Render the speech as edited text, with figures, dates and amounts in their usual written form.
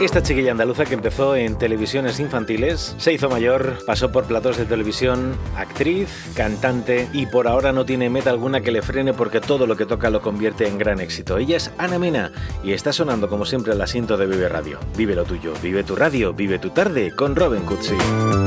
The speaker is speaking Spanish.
esta chiquilla andaluza que empezó en televisiones infantiles, se hizo mayor, pasó por platós de televisión, actriz, cantante y por ahora no tiene meta alguna que le frene porque todo lo que toca lo convierte en gran éxito. Ella es Ana Mena y está sonando como siempre el asiento de Vive Radio. Vive lo tuyo, vive tu radio, vive tu tarde con Robin Cutsi.